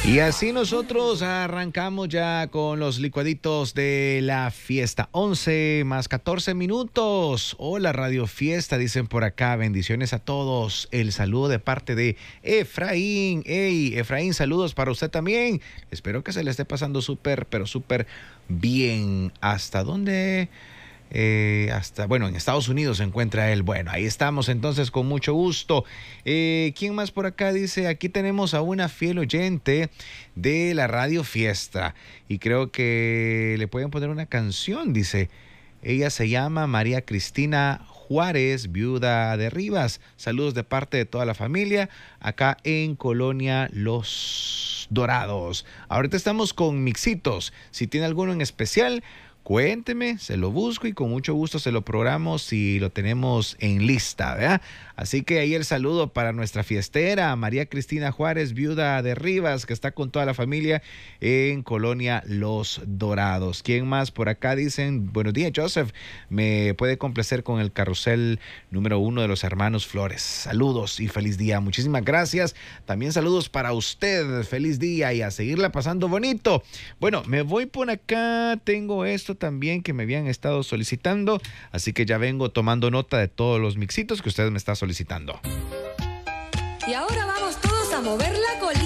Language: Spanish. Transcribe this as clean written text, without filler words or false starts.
Y así nosotros arrancamos ya con los licuaditos de la fiesta. 11 más 14 minutos. Hola Radio Fiesta, dicen por acá. Bendiciones a todos. El saludo de parte de Efraín. Hey, Efraín, saludos para usted también. Espero que se le esté pasando súper, pero súper bien. ¿Hasta dónde? En Estados Unidos se encuentra él. Bueno, ahí estamos entonces con mucho gusto. ¿Quién más por acá? Dice, aquí tenemos a una fiel oyente de la Radio Fiesta y creo que le pueden poner una canción, dice. Ella se llama María Cristina Juárez, viuda de Rivas. Saludos de parte de toda la familia acá en Colonia Los Dorados. Ahorita estamos con mixitos. Si tiene alguno en especial, cuénteme, se lo busco y con mucho gusto se lo programo si lo tenemos en lista, ¿verdad? Así que ahí el saludo para nuestra fiestera, María Cristina Juárez, viuda de Rivas, que está con toda la familia en Colonia Los Dorados. ¿Quién más por acá? Dicen, buenos días, Joseph, me puede complacer con el carrusel número 1 de los hermanos Flores. Saludos y feliz día. Muchísimas gracias. También saludos para usted. Feliz día y a seguirla pasando bonito. Bueno, me voy por acá. Tengo esto también que me habían estado solicitando, así que ya vengo tomando nota de todos los mixitos que usted me está solicitando. Y ahora vamos todos a mover la colita.